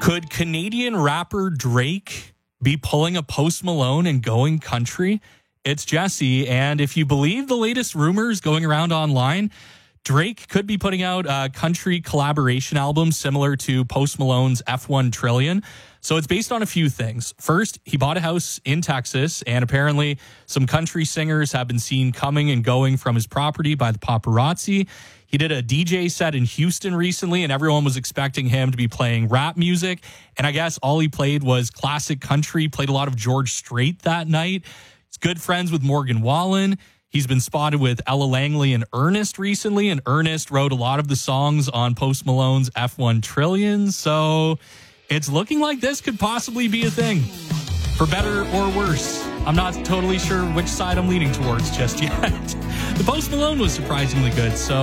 Could Canadian rapper Drake be pulling a Post Malone and going country? It's Jesse, and if you believe the latest rumors going around online, Drake could be putting out a country collaboration album similar to Post Malone's F1 Trillion. So it's based on a few things. First, he bought a house in Texas, and apparently some country singers have been seen coming and going from his property by the paparazzi. He did a DJ set in Houston recently, and everyone was expecting him to be playing rap music. And I guess all he played was classic country, played a lot of George Strait that night. He's good friends with Morgan Wallen. He's been spotted with Ella Langley and Ernest recently, and Ernest wrote a lot of the songs on Post Malone's F1 Trillion. So it's looking like this could possibly be a thing, for better or worse. I'm not totally sure which side I'm leaning towards just yet. The Post Malone was surprisingly good, so